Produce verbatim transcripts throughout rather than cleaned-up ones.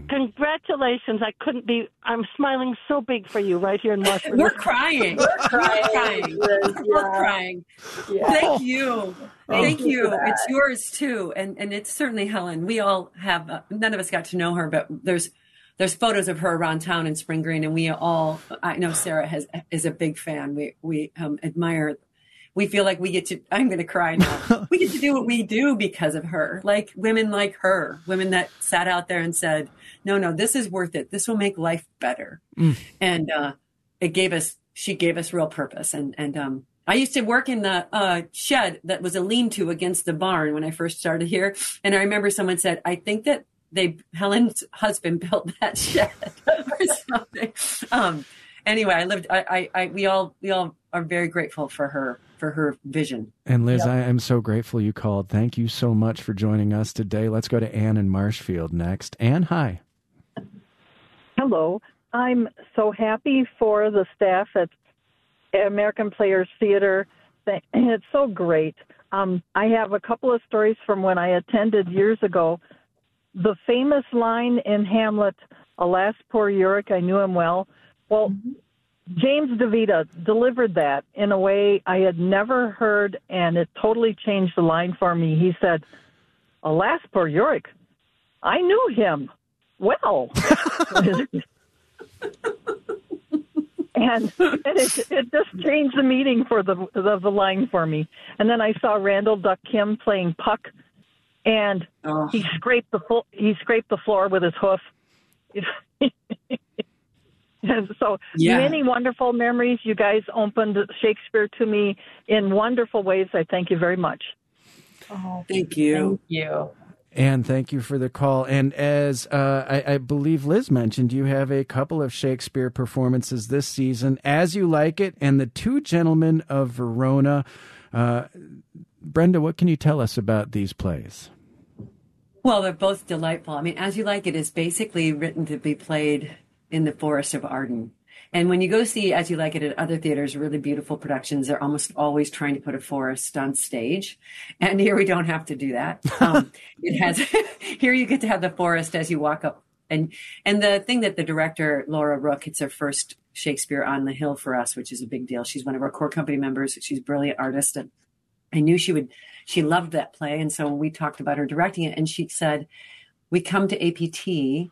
Congratulations. I couldn't be, I'm smiling so big for you right here in Washington. We're crying. We're crying. We're crying. Yeah. We're crying. Yeah. Thank you. Thank, Thank you. you it's yours too. And and it's certainly Helen. We all have, uh, none of us got to know her, but there's there's photos of her around town in Spring Green. And we all, I know Sarah has is a big fan. We, we um, admire We feel like we get to, I'm going to cry now. We get to do what we do because of her. Like women like her, women that sat out there and said, no, no, this is worth it. This will make life better. Mm. And uh, it gave us, she gave us real purpose. And, and um, I used to work in the uh, shed that was a lean-to against the barn when I first started here. And I remember someone said, I think that they, Helen's husband built that shed or something. Um, anyway, I lived, I, I, I, we all, we all are very grateful for her. for her vision. And Liz, yep. I am so grateful you called. Thank you so much for joining us today. Let's go to Ann in Marshfield next. Ann, hi. Hello. I'm so happy for the staff at American Players Theater. It's so great. Um, I have a couple of stories from when I attended years ago. The famous line in Hamlet, alas, poor Yorick, I knew him well. Well, mm-hmm. James DeVita delivered that in a way I had never heard, and it totally changed the line for me. He said, alas, poor Yorick, I knew him well. and and it, it just changed the meaning for the, the the line for me. And then I saw Randall Duck Kim playing Puck, and oh. he scraped the flo- he scraped the floor with his hoof. And so yeah. many wonderful memories. You guys opened Shakespeare to me in wonderful ways. I thank you very much. Oh, thank you. Thank you. And thank you for the call. And as uh, I, I believe Liz mentioned, you have a couple of Shakespeare performances this season, As You Like It and The Two Gentlemen of Verona. Uh, Brenda, what can you tell us about these plays? Well, they're both delightful. I mean, As You Like It is basically written to be played in the Forest of Arden. And when you go see As You Like It at other theaters, really beautiful productions, they're almost always trying to put a forest on stage. And here we don't have to do that. Um, it has, here you get to have the forest as you walk up. And, and the thing that the director, Laura Rook, it's her first Shakespeare on the Hill for us, which is a big deal. She's one of our core company members. She's a brilliant artist. And I knew she would, she loved that play. And so we talked about her directing it, and she said, we come to A P T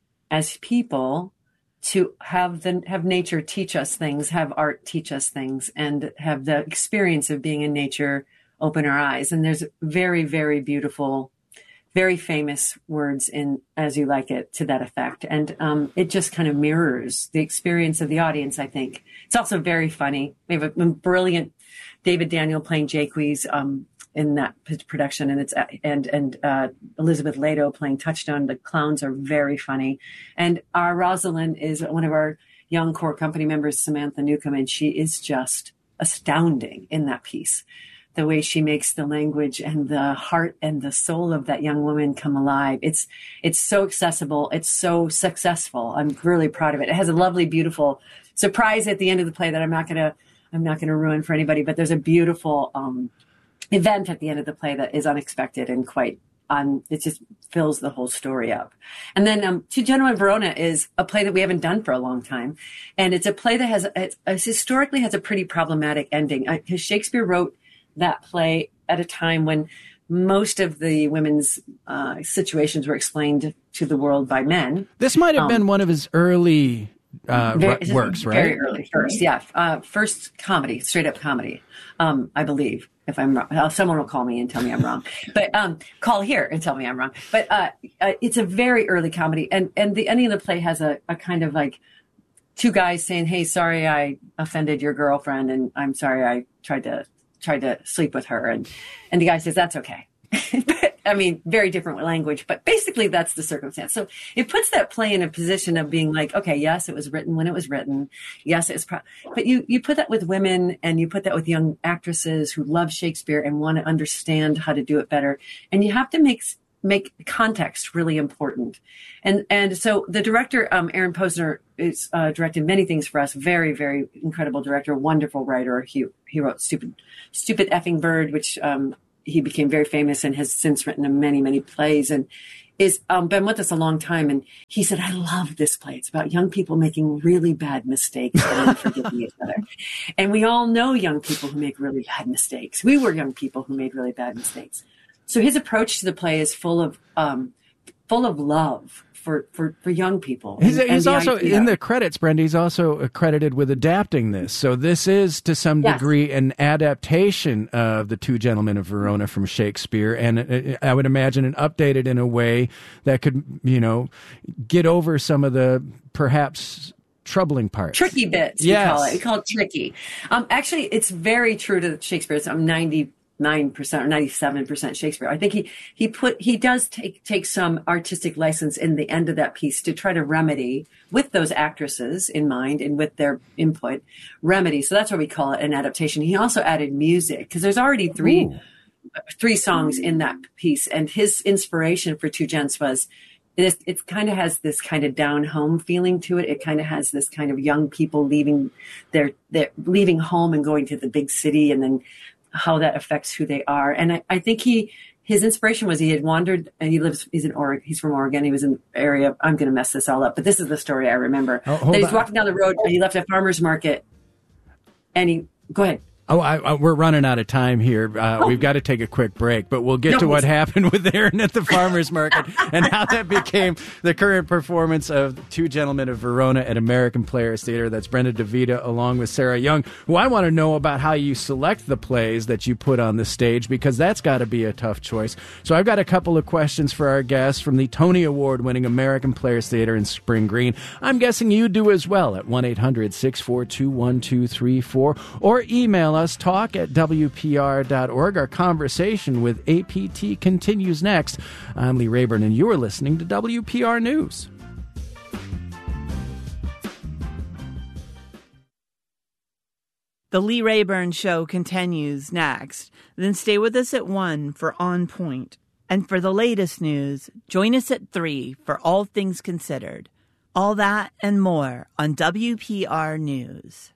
as people to have the have nature teach us things, have art teach us things, and have the experience of being in nature open our eyes. And there's very, very beautiful, very famous words in As You Like It to that effect. And um, it just kind of mirrors the experience of the audience, I think. It's also very funny. We have a brilliant David Daniel playing Jaques um, in that production, and it's and and uh, Elizabeth Lato playing Touchstone. The clowns are very funny, and our Rosalind is one of our young core company members, Samantha Newcomb, and she is just astounding in that piece. The way she makes the language and the heart and the soul of that young woman come alive. It's it's so accessible. It's so successful. I'm really proud of it. It has a lovely, beautiful surprise at the end of the play that I'm not gonna I'm not gonna ruin for anybody. But there's a beautiful um, event at the end of the play that is unexpected and quite on. It just fills the whole story up. And then um, Two Gentlemen of Verona is a play that we haven't done for a long time, and it's a play that has it's, it's historically has a pretty problematic ending. Because Shakespeare wrote that play at a time when most of the women's uh, situations were explained to the world by men. This might have um, been one of his early uh, very, works, right? Very early, first, yeah. Uh, first comedy, straight up comedy, um, I believe. If I'm wrong, someone will call me and tell me I'm wrong. But um, call here and tell me I'm wrong. But uh, uh, it's a very early comedy. And, and the ending of the play has a, a kind of like two guys saying, hey, sorry I offended your girlfriend, and I'm sorry I tried to tried to sleep with her. And, and the guy says, that's okay. But, I mean, very different language, but basically that's the circumstance. So it puts that play in a position of being like, okay, yes, it was written when it was written. Yes, it's, pro- but you, you put that with women, and you put that with young actresses who love Shakespeare and want to understand how to do it better. And you have to make, make context really important. And, and so the director, um, Aaron Posner, is, uh, directed many things for us. Very, very incredible director, wonderful writer. He, he wrote Stupid, Stupid Effing Bird, which, um, he became very famous and has since written many, many plays. And is um, been with us a long time. And he said, I love this play. It's about young people making really bad mistakes and forgiving each other. And we all know young people who make really bad mistakes. We were young people who made really bad mistakes. So his approach to the play is full of um, full of love for, for, for young people. He's, and, he's and also, idea. in the credits, Brenda, he's also credited with adapting this. So this is, to some Yes. degree, an adaptation of The Two Gentlemen of Verona from Shakespeare. And uh, I would imagine it updated in a way that could, you know, get over some of the perhaps troubling parts. Tricky bits, Yes. we call it. We call it tricky. Um, actually, it's very true to Shakespeare. It's, I'm ninety nine percent or ninety-seven percent Shakespeare. I think he, he put, he does take, take some artistic license in the end of that piece to try to remedy, with those actresses in mind and with their input, remedy. So that's why we call it an adaptation. He also added music because there's already three, Ooh. three songs in that piece. And his inspiration for Two Gents was, it, it kind of has this kind of down home feeling to it. It kind of has this kind of young people leaving their, their leaving home and going to the big city, and then how that affects who they are. And I, I think he, his inspiration was he had wandered, and he lives, he's in Oregon, he's from Oregon. He was in the area, I'm going to mess this all up, but this is the story I remember. Oh, hold that he's on. walking down the road and he left a farmer's market and he, go ahead. Oh, I, I, we're running out of time here. Uh, Oh. We've got to take a quick break, but we'll get No, to what it's- happened with Aaron at the farmer's market and how that became the current performance of Two Gentlemen of Verona at American Players Theater. That's Brenda DeVita along with Sarah Young, who I want to know about how you select the plays that you put on the stage, because that's got to be a tough choice. So I've got a couple of questions for our guests from the Tony Award-winning American Players Theater in Spring Green. I'm guessing you do as well at one eight hundred six four two one two three four, or email us, talk at W P R dot org. Our conversation with A P T continues next. I'm Lee Rayburn, and you're listening to W P R News. The Lee Rayburn Show continues next. Then stay with us at one for On Point. And for the latest news, join us at three for All Things Considered. All that and more on W P R News.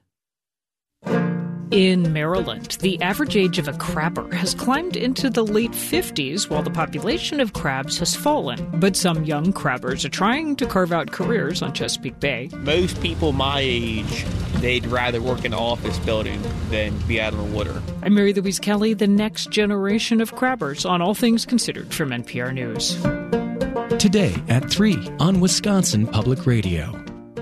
In Maryland, the average age of a crabber has climbed into the late fifties while the population of crabs has fallen. But some young crabbers are trying to carve out careers on Chesapeake Bay. Most people my age, they'd rather work in an office building than be out on the water. I'm Mary Louise Kelly, the next generation of crabbers on All Things Considered from N P R News. Today at three on Wisconsin Public Radio.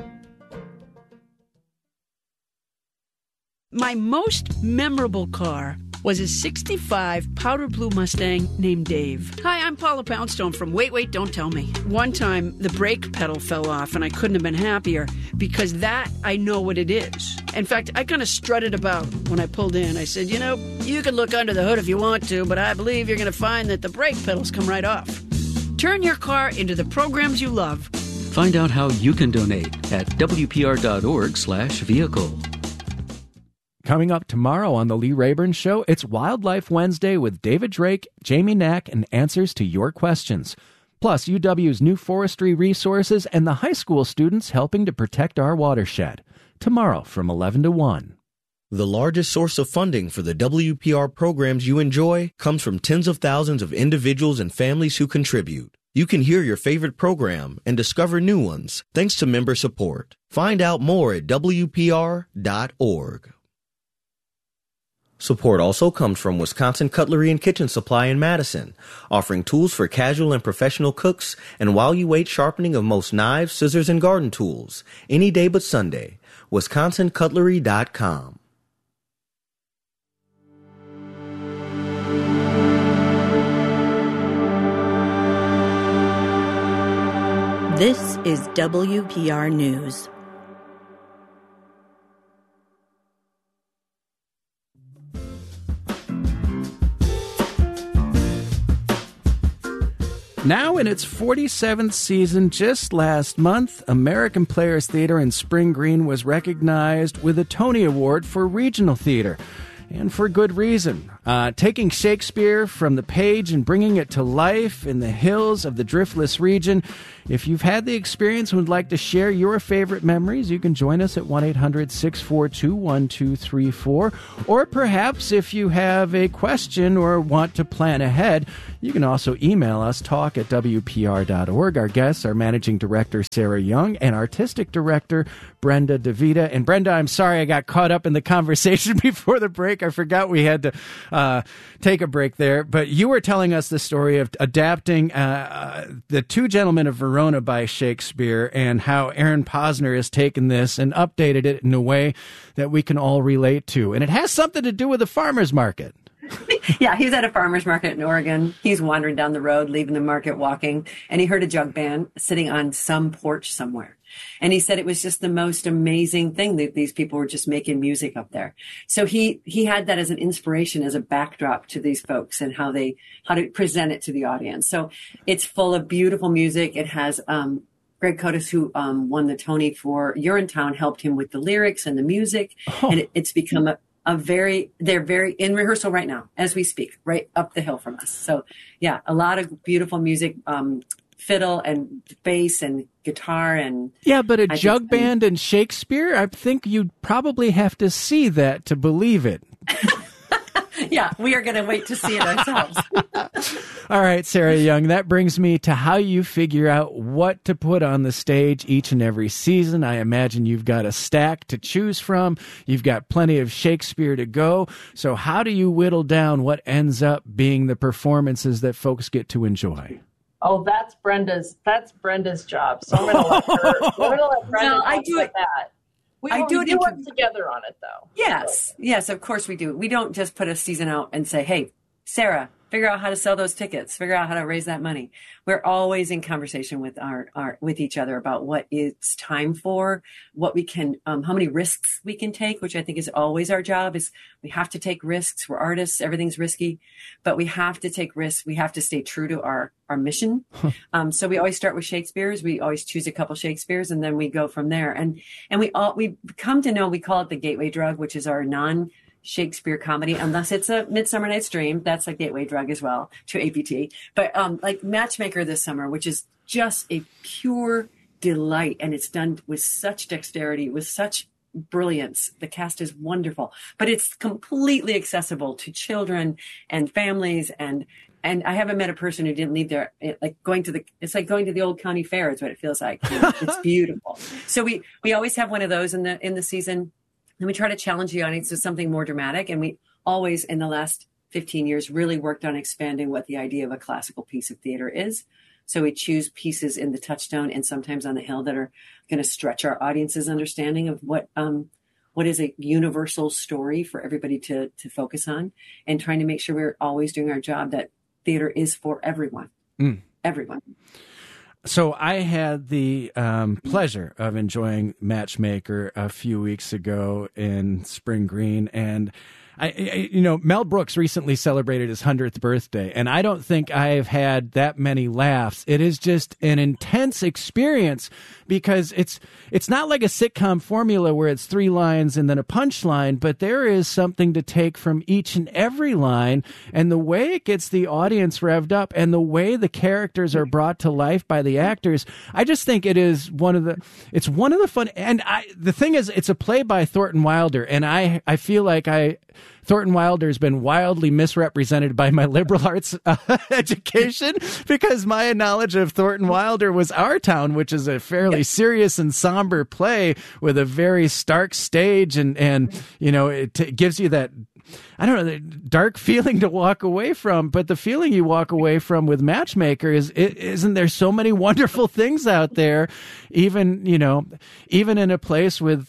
My most memorable car was a sixty-five powder blue Mustang named Dave. Hi, I'm Paula Poundstone from Wait, Wait, Don't Tell Me. One time, the brake pedal fell off, and I couldn't have been happier because that, I know what it is. In fact, I kind of strutted about when I pulled in. I said, you know, you can look under the hood if you want to, but I believe you're going to find that the brake pedals come right off. Turn your car into the programs you love. Find out how you can donate at W P R dot org slash vehicle. Coming up tomorrow on The Lee Rayburn Show, it's Wildlife Wednesday with David Drake, Jamie Knack, and answers to your questions. Plus, U W's new forestry resources and the high school students helping to protect our watershed. Tomorrow from eleven to one. The largest source of funding for the W P R programs you enjoy comes from tens of thousands of individuals and families who contribute. You can hear your favorite program and discover new ones thanks to member support. Find out more at W P R dot org. Support also comes from Wisconsin Cutlery and Kitchen Supply in Madison, offering tools for casual and professional cooks, and while you wait, sharpening of most knives, scissors, and garden tools, any day but Sunday. Wisconsin Cutlery dot com. This is W P R News. Now in its forty-seventh season, just last month, American Players Theater in Spring Green was recognized with a Tony Award for Regional Theater. And for good reason. uh, taking Shakespeare from the page and bringing it to life in the hills of the Driftless region. If you've had the experience and would like to share your favorite memories, you can join us at one eight hundred six four two one two three four. Or perhaps if you have a question or want to plan ahead, you can also email us, talk at W P R dot org. Our guests are Managing Director Sarah Young and Artistic Director Brenda DeVita. And Brenda, I'm sorry I got caught up in the conversation before the break. I forgot we had to uh, take a break there. But you were telling us the story of adapting uh, The Two Gentlemen of Verona by Shakespeare and how Aaron Posner has taken this and updated it in a way that we can all relate to. And it has something to do with the farmer's market. Yeah, he's at a farmer's market in Oregon. He's wandering down the road, leaving the market, walking, and he heard a jug band sitting on some porch somewhere. And he said it was just the most amazing thing that these people were just making music up there. So he, he had that as an inspiration, as a backdrop to these folks and how they, how to present it to the audience. So it's full of beautiful music. It has, um, Greg Cotis, who um, won the Tony for Urinetown, helped him with the lyrics and the music. Oh. And it, it's become a, a very, they're very in rehearsal right now as we speak, right up the hill from us. So yeah, a lot of beautiful music, um, fiddle and bass and guitar. And yeah, but a I jug just, band and Shakespeare, I think you'd probably have to see that to believe it. Yeah, we are going to wait to see it ourselves. All right, Sarah Young, that brings me to how you figure out what to put on the stage each and every season. I imagine you've got a stack to choose from. You've got plenty of Shakespeare to go. So how do you whittle down what ends up being the performances that folks get to enjoy? Oh, that's Brenda's. That's Brenda's job. So I'm going to let her. We're going to let Brenda no, I do it. That. We, I do we it do in, work together on it, though. Yes, yes, of course we do. We don't just put a season out and say, "Hey, Sarah, figure out how to sell those tickets. Figure out how to raise that money." We're always in conversation with our, our with each other about what it's time for, what we can, um, how many risks we can take, which I think is always our job. Is we have to take risks. We're artists. Everything's risky, but we have to take risks. We have to stay true to our our mission. um, so we always start with Shakespeare's. We always choose a couple Shakespeare's, and then we go from there. And and we all we come to know. We call it the gateway drug, which is our non Shakespeare comedy, unless it's a Midsummer Night's Dream. That's a gateway drug as well to A P T. But um, like Matchmaker this summer, which is just a pure delight, and it's done with such dexterity, with such brilliance. The cast is wonderful, but it's completely accessible to children and families. And and I haven't met a person who didn't leave there like going to the. It's like going to the old county fair is what it feels like. You know, it's beautiful. So we we always have one of those in the in the season. And we try to challenge the audience with something more dramatic. And we always, in the last fifteen years, really worked on expanding what the idea of a classical piece of theater is. So we choose pieces in the Touchstone and sometimes on the Hill that are going to stretch our audience's understanding of what um, what is a universal story for everybody to to focus on, and trying to make sure we're always doing our job, that theater is for everyone. Mm. Everyone. So I had the um, pleasure of enjoying Matchmaker a few weeks ago in Spring Green, and I, I, you know, Mel Brooks recently celebrated his hundredth birthday, and I don't think I've had that many laughs. It is just an intense experience because it's it's not like a sitcom formula where it's three lines and then a punchline, but there is something to take from each and every line, and the way it gets the audience revved up and the way the characters are brought to life by the actors. I just think it is one of the it's one of the fun, and I the thing is, it's a play by Thornton Wilder, and I I feel like I Thornton Wilder has been wildly misrepresented by my liberal arts uh, education, because my knowledge of Thornton Wilder was Our Town, which is a fairly serious and somber play with a very stark stage, and and you know it t- gives you that, I don't know, the dark feeling to walk away from. But the feeling you walk away from with Matchmaker is, it, isn't there so many wonderful things out there, even, you know, even in a place with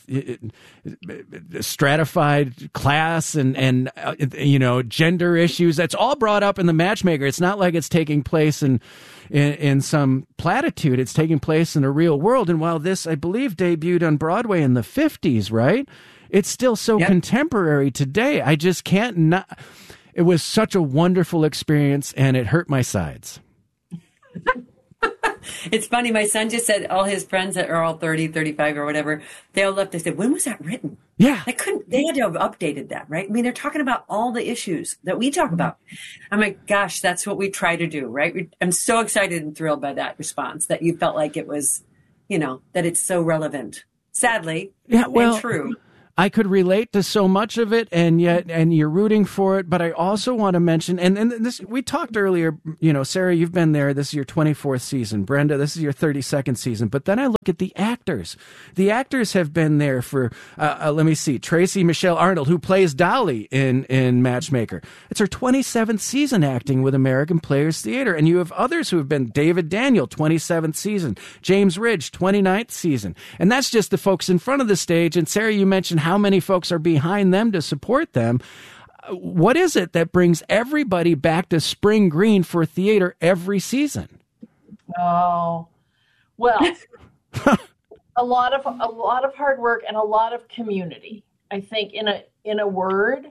stratified class and, and uh, you know, gender issues. That's all brought up in the Matchmaker. It's not like it's taking place in, in, in some platitude. It's taking place in a real world. And while this, I believe, debuted on Broadway in the fifties, right? It's still so yep. contemporary today. I just can't not. It was such a wonderful experience, and it hurt my sides. It's funny. My son just said all his friends that are all thirty, thirty-five or whatever, they all left. They said, when was that written? Yeah. They couldn't, they had to have updated that, right? I mean, they're talking about all the issues that we talk about. I'm like, gosh, that's what we try to do, right? We, I'm so excited and thrilled by that response that you felt like it was, you know, that it's so relevant. Sadly, yeah, well, and true. I could relate to so much of it, and yet, and you're rooting for it. But I also want to mention, and, and this, we talked earlier, you know, Sarah, you've been there. This is your twenty-fourth season. Brenda, this is your thirty-second season. But then I look at the actors. The actors have been there for, uh, uh, let me see, Tracy Michelle Arnold, who plays Dolly in, in Matchmaker. It's her twenty-seventh season acting with American Players Theater. And you have others who have been David Daniel, twenty-seventh season. James Ridge, twenty-ninth season. And that's just the folks in front of the stage. And Sarah, you mentioned how many folks are behind them to support them. What is it that brings everybody back to Spring Green for theater every season? Oh, well, a lot of a lot of hard work and a lot of community. I think in a in a word,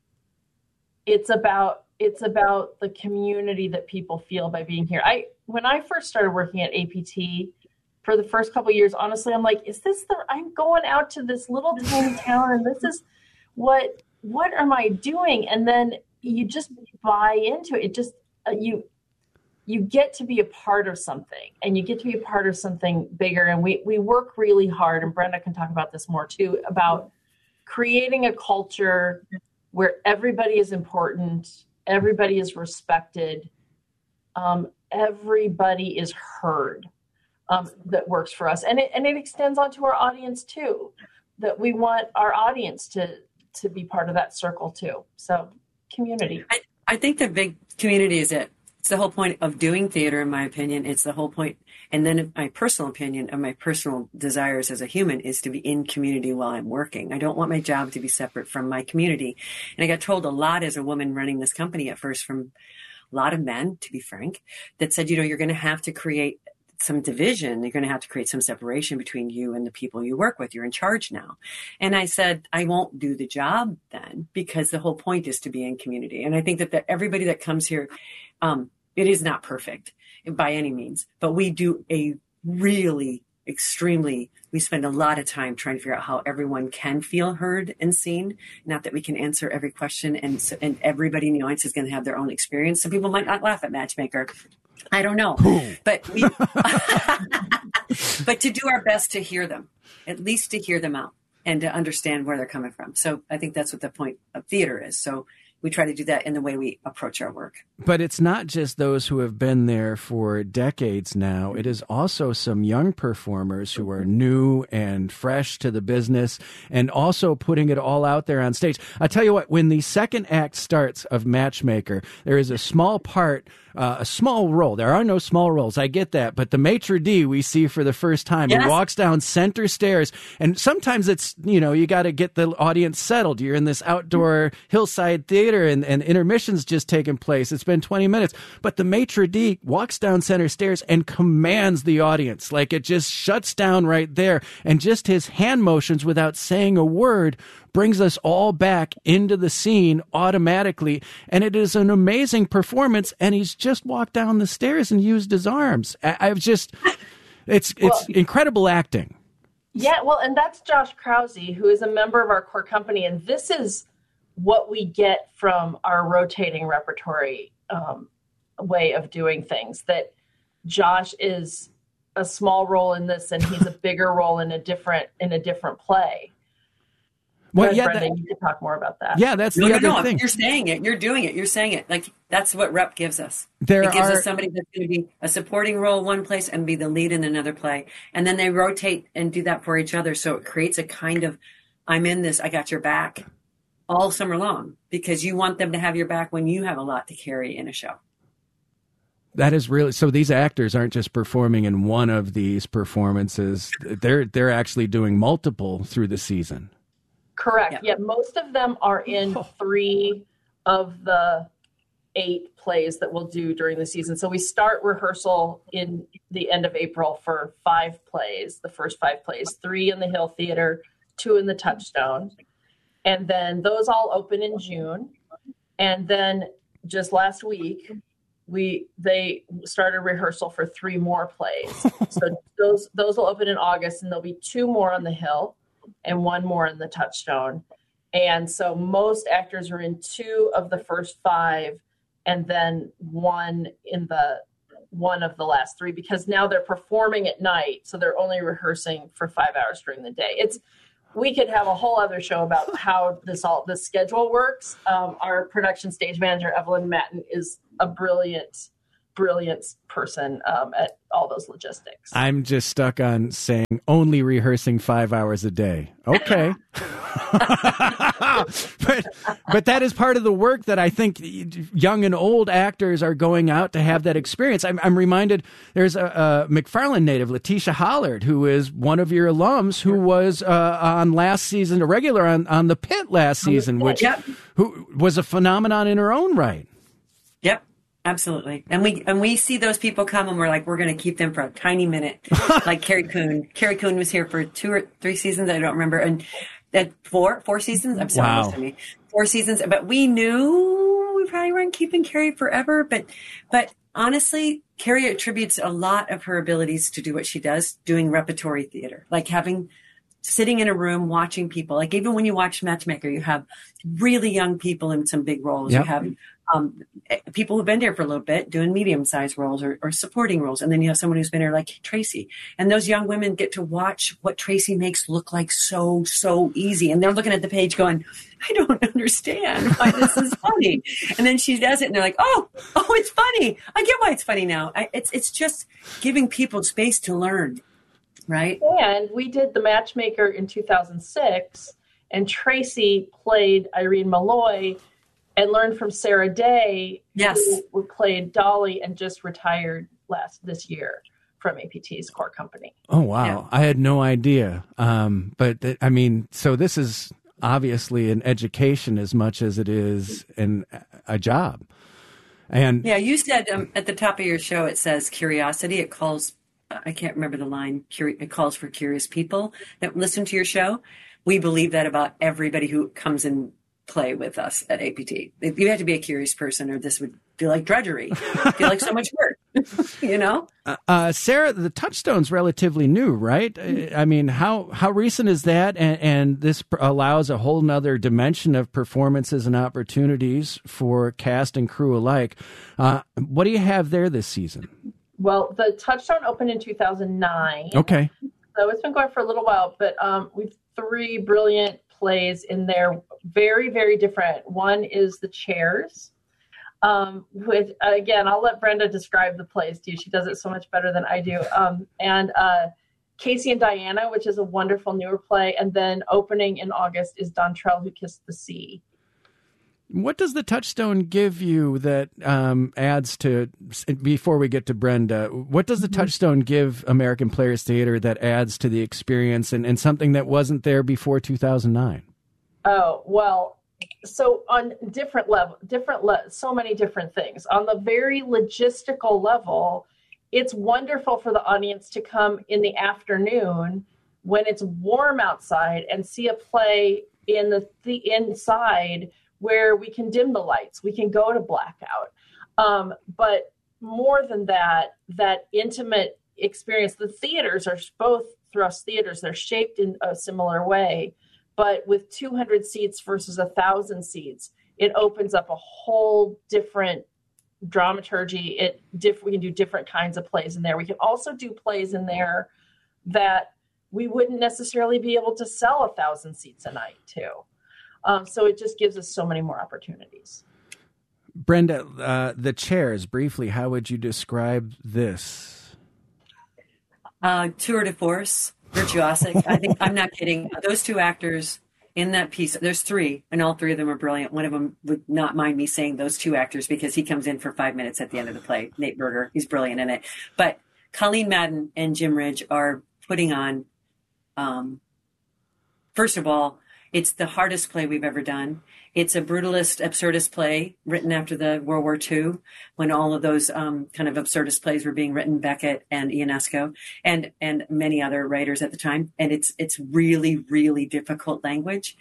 it's about it's about the community that people feel by being here. I when I first started working at A P T, for the first couple of years, honestly, I'm like, is this the, I'm going out to this little tiny town and this is what, what am I doing? And then you just buy into it. It just, uh, you, you get to be a part of something and you get to be a part of something bigger. And we, we work really hard, and Brenda can talk about this more too, about creating a culture where everybody is important. Everybody is respected. Um, everybody is heard. Um, that works for us. And it, and it extends onto our audience too, that we want our audience to, to be part of that circle too. So community. I, I think the big community is it. It's the whole point of doing theater, in my opinion. It's the whole point. And then my personal opinion of my personal desires as a human is to be in community while I'm working. I don't want my job to be separate from my community. And I got told a lot as a woman running this company at first from a lot of men, to be frank, that said, you know, you're going to have to create some division. You're going to have to create some separation between you and the people you work with. You're in charge now. And I said, I won't do the job then, because the whole point is to be in community. And I think that the, everybody that comes here, um, it is not perfect by any means, but we do a really extremely, we spend a lot of time trying to figure out how everyone can feel heard and seen. Not that we can answer every question, and so, and everybody in the audience is going to have their own experience. Some people might not laugh at Matchmaker. I don't know, but we, but to do our best to hear them, at least to hear them out and to understand where they're coming from. So I think that's what the point of theater is. So we try to do that in the way we approach our work. But it's not just those who have been there for decades now. It is also some young performers who are new and fresh to the business and also putting it all out there on stage. I tell you what, when the second act starts of Matchmaker, there is a small part, uh, a small role. There are no small roles. I get that. But the maitre d' we see for the first time. Yes. He walks down center stairs. And sometimes it's, you know, you got to get the audience settled. You're in this outdoor hillside theater and, and intermission's just taking place. It's been twenty minutes. But the maitre d' walks down center stairs and commands the audience. Like it just shuts down right there. And just his hand motions without saying a word brings us all back into the scene automatically. And it is an amazing performance. And he's just walked down the stairs and used his arms. I, I've just, it's, it's well, incredible acting. Yeah. Well, and that's Josh Krause, who is a member of our core company. And this is what we get from our rotating repertory um, way of doing things, that Josh is a small role in this and he's a bigger role in a different, in a different play. Well, yeah, Brenda, that, you could talk more about that. Yeah, that's no, the no, other no. thing. You're saying it. You're doing it. You're saying it. Like that's what rep gives us. There it gives are, us somebody that's going to be a supporting role one place and be the lead in another play, and then they rotate and do that for each other. So it creates a kind of, I'm in this. I got your back all summer long, because you want them to have your back when you have a lot to carry in a show. That is really, so these actors aren't just performing in one of these performances. They're they're actually doing multiple through the season. Correct. Yeah. yeah, most of them are in three of the eight plays that we'll do during the season. So we start rehearsal in the end of April for five plays, the first five plays, three in the Hill Theater, two in the Touchstone. And then those all open in June. And then just last week, we they started rehearsal for three more plays. So those those will open in August, and there'll be two more on the Hill and one more in the Touchstone. And so most actors are in two of the first five, and then one in the one of the last three, because now they're performing at night, so they're only rehearsing for five hours during the day. It's we could have a whole other show about how this all this schedule works. Um, our production stage manager, Evelyn Matten, is a brilliant, brilliant person um, at all those logistics. I'm just stuck on saying only rehearsing five hours a day. Okay. but but that is part of the work that I think young and old actors are going out to have that experience. I'm, I'm reminded there's a, a McFarland native, Letitia Hollard, who is one of your alums, who was uh, on last season, a regular on, on The Pit last season, which yep. who was a phenomenon in her own right. Yep. Absolutely. And we and we see those people come and we're like, we're going to keep them for a tiny minute. Like Carrie Coon. Carrie Coon was here for two or three seasons. I don't remember. And that four, four seasons. I'm sorry. Wow. Listen to me. Four seasons. But we knew we probably weren't keeping Carrie forever. But, but honestly, Carrie attributes a lot of her abilities to do what she does, doing repertory theater, like having, sitting in a room, watching people. Like even when you watch Matchmaker, you have really young people in some big roles. Yep. You have um, people who've been there for a little bit doing medium-sized roles or, or supporting roles. And then you have someone who's been there like Tracy. And those young women get to watch what Tracy makes look like so, so easy. And they're looking at the page going, I don't understand why this is funny. And then she does it and they're like, oh, oh, it's funny. I get why it's funny now. I, it's it's just giving people space to learn, right? And we did The Matchmaker in two thousand six, and Tracy played Irene Malloy and learned from Sarah Day, yes, who played Dolly and just retired last this year from A P T's core company. Oh, wow. Yeah. I had no idea. Um, but, th- I mean, so this is obviously an education as much as it is an, a job. And yeah, you said um, at the top of your show, it says curiosity. It calls, I can't remember the line, curi- it calls for curious people that listen to your show. We believe that about everybody who comes and play with us at A P T. You have to be a curious person or this would feel like drudgery, feel like so much work, you know? Uh, uh, Sarah, the Touchstone's relatively new, right? I mean, how, how recent is that? And, and this pr- allows a whole nother dimension of performances and opportunities for cast and crew alike. Uh, what do you have there this season? Well, the Touchstone opened in two thousand nine. Okay. So it's been going for a little while, but um, we've three brilliant plays in there, very, very different. One is The Chairs. Um, with, again, I'll let Brenda describe the plays to you. She does it so much better than I do. Um, and uh, Casey and Diana, which is a wonderful newer play. And then opening in August is Dontrell Who Kissed the Sea. What does the Touchstone give you that um, adds to, before we get to Brenda, what does the mm-hmm. Touchstone give American Players Theater that adds to the experience and, and something that wasn't there before two thousand nine? Oh, well, so on different level, different le- so many different things. On the very logistical level, it's wonderful for the audience to come in the afternoon when it's warm outside and see a play in the, the inside where we can dim the lights, we can go to blackout. Um, but more than that, that intimate experience, the theaters are both thrust theaters, they're shaped in a similar way, but with two hundred seats versus one thousand seats, it opens up a whole different dramaturgy. It diff- we can do different kinds of plays in there. We can also do plays in there that we wouldn't necessarily be able to sell a thousand seats a night to. Um, so it just gives us so many more opportunities. Brenda, uh, The Chairs, briefly, how would you describe this? Uh, tour de force, virtuosic. I think, I'm not kidding. Those two actors in that piece, there's three, and all three of them are brilliant. One of them would not mind me saying those two actors because he comes in for five minutes at the end of the play. Nate Berger, he's brilliant in it. But Colleen Madden and Jim Ridge are putting on, um, first of all, it's the hardest play we've ever done. It's a brutalist, absurdist play written after the World War Two, when all of those um, kind of absurdist plays were being written, Beckett and Ionesco and and many other writers at the time. And it's it's really, really difficult language.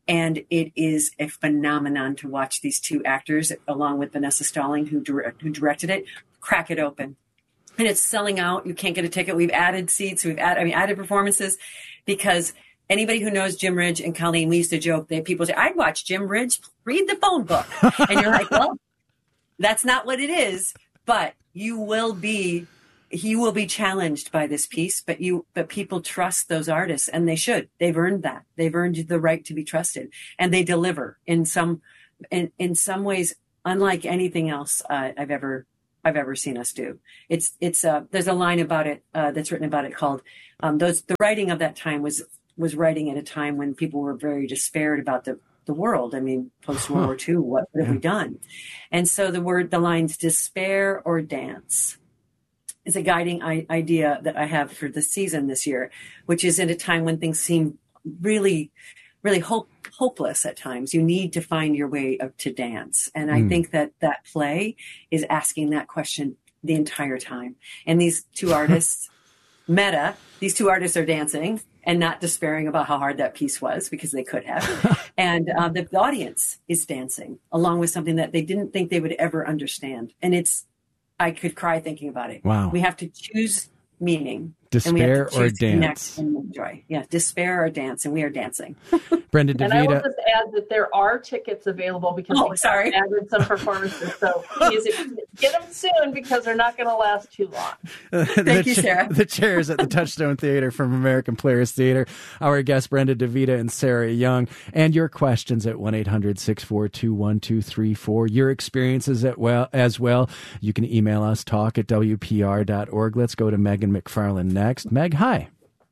And it is a phenomenon to watch these two actors, along with Vanessa Stalling, who, direct, who directed it, crack it open. And it's selling out. You can't get a ticket. We've added seats. We've added, I mean, added performances, because anybody who knows Jim Ridge and Colleen, we used to joke that people say, I'd watch Jim Ridge read the phone book. And you're like, well, that's not what it is, but you will be, he will be challenged by this piece, but you, but people trust those artists, and they should. They've earned that. They've earned the right to be trusted, and they deliver in some, in, in some ways, unlike anything else uh, I've ever, I've ever seen us do. It's, it's, uh, there's a line about it, uh, that's written about it called, um, those, the writing of that time was, was writing at a time when people were very despaired about the, the world. I mean, post World War Two, what, what have we done? And so the word, the lines despair or dance is a guiding I- idea that I have for the season this year, which is in a time when things seem really, really hope, hopeless at times. You need to find your way of, to dance. And I mm. think that that play is asking that question the entire time. And these two artists, meta, these two artists are dancing and not despairing about how hard that piece was, because they could have. And uh, the audience is dancing along with something that they didn't think they would ever understand. And it's, I could cry thinking about it. Wow. We have to choose meaning. Despair or dance. And enjoy. Yeah, despair or dance, and we are dancing. Brenda And I will DeVita. just add that there are tickets available, because Oh, we sorry. added some performances. So please get them soon, because they're not going to last too long. Thank you, cha- Sarah. The chairs at the Touchstone Theater from American Players Theater. Our guests, Brenda DeVita and Sarah Young. And your questions at one eight hundred six four two one two three four. Your experiences at well, as well. You can email us, talk at W P R dot org. Let's go to Megan McFarland next. Meg, hi.